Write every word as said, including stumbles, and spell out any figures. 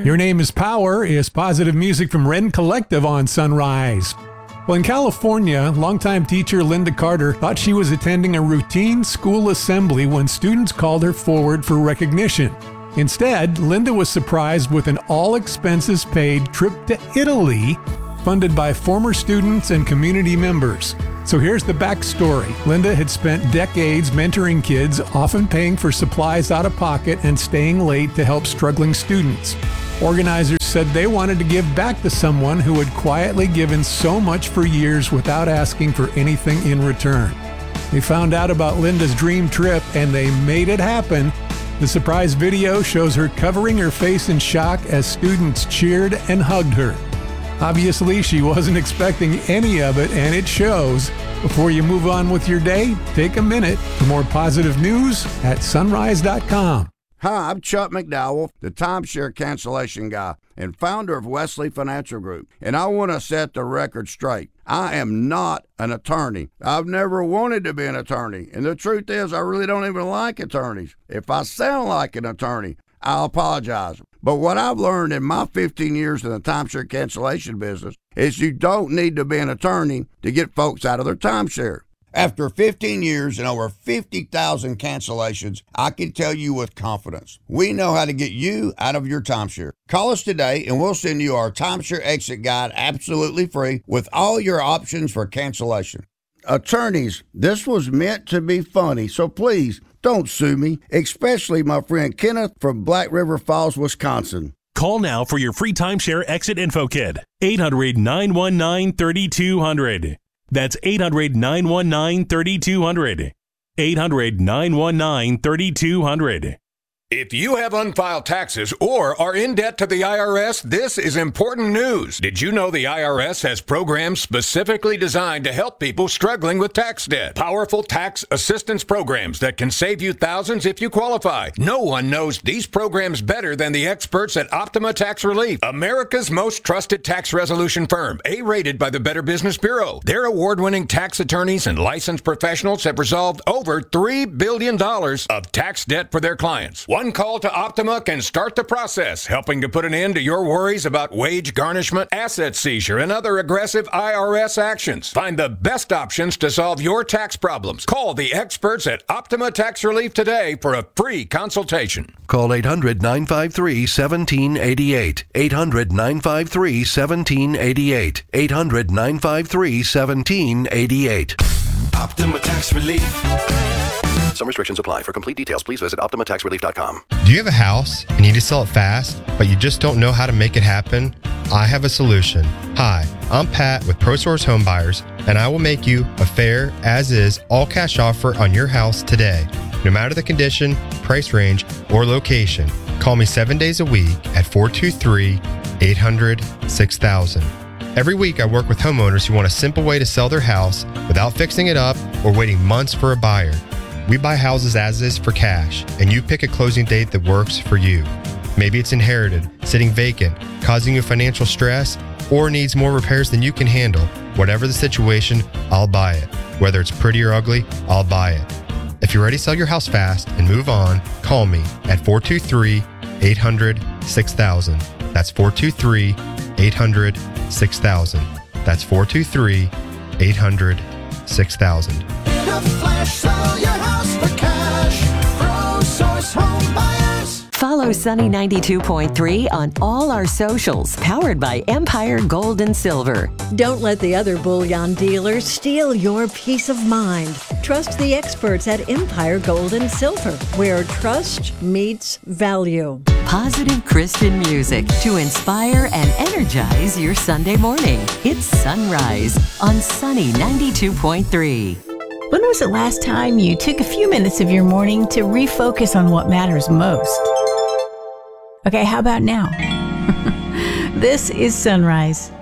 Your Name is Power is positive music from Ren Collective on Sunrise. Well, in California, longtime teacher Linda Carter thought she was attending a routine school assembly when students called her forward for recognition. Instead, Linda was surprised with an all-expenses-paid trip to Italy funded by former students and community members. So here's the backstory. Linda had spent decades mentoring kids, often paying for supplies out of pocket and staying late to help struggling students. Organizers said they wanted to give back to someone who had quietly given so much for years without asking for anything in return. They found out about Linda's dream trip and they made it happen. The surprise video shows her covering her face in shock as students cheered and hugged her. Obviously, she wasn't expecting any of it, and it shows. Before you move on with your day, take a minute for more positive news at sunrise dot com. Hi, I'm Chuck McDowell, the timeshare cancellation guy and founder of Wesley Financial Group, and I want to set the record straight. I am not an attorney. I've never wanted to be an attorney, and the truth is I really don't even like attorneys. If I sound like an attorney, I'll apologize. But what I've learned in my fifteen years in the timeshare cancellation business is you don't need to be an attorney to get folks out of their timeshare. After fifteen years and over fifty thousand cancellations, I can tell you with confidence, we know how to get you out of your timeshare. Call us today and we'll send you our timeshare exit guide absolutely free with all your options for cancellation. Attorneys, this was meant to be funny, so please don't sue me, especially my friend Kenneth from Black River Falls, Wisconsin. Call now for your free timeshare exit info kit. eight hundred, nine one nine, three two zero zero. That's eight hundred, nine one nine, three two zero zero. eight hundred, nine one nine, three two zero zero. If you have unfiled taxes or are in debt to the I R S, this is important news. Did you know the I R S has programs specifically designed to help people struggling with tax debt? Powerful tax assistance programs that can save you thousands if you qualify. No one knows these programs better than the experts at Optima Tax Relief, America's most trusted tax resolution firm, A-rated by the Better Business Bureau. Their award-winning tax attorneys and licensed professionals have resolved over three billion dollars of tax debt for their clients. One call to Optima can start the process, helping to put an end to your worries about wage garnishment, asset seizure, and other aggressive I R S actions. Find the best options to solve your tax problems. Call the experts at Optima Tax Relief today for a free consultation. Call eight hundred, nine five three, one seven eight eight. eight hundred, nine five three, one seven eight eight. eight hundred, nine five three, one seven eight eight. Optima Tax Relief. Some restrictions apply. For complete details, please visit optima tax relief dot com. Do you have a house and need to sell it fast, but you just don't know how to make it happen? I have a solution. Hi, I'm Pat with ProSource Home Buyers, and I will make you a fair, as-is, all-cash offer on your house today. No matter the condition, price range, or location, call me seven days a week at four two three, eight hundred, six thousand. Every week, I work with homeowners who want a simple way to sell their house without fixing it up or waiting months for a buyer. We buy houses as is for cash, and you pick a closing date that works for you. Maybe it's inherited, sitting vacant, causing you financial stress, or needs more repairs than you can handle. Whatever the situation, I'll buy it. Whether it's pretty or ugly, I'll buy it. If you're ready to sell your house fast and move on, call me at four two three, eight hundred, six thousand. That's four two three, eight hundred, six thousand. That's four two three, eight hundred, six thousand. In a flash, sell your house for cash. ProSource Home Buyers. Follow Sunny ninety-two point three on all our socials, powered by Empire Gold and Silver. Don't let the other bullion dealers steal your peace of mind. Trust the experts at Empire Gold and Silver, where trust meets value. Positive Christian music to inspire and energize your Sunday morning. It's Sunrise on Sunny ninety-two point three. When was the last time you took a few minutes of your morning to refocus on what matters most? Okay, how about now? This is Sunrise.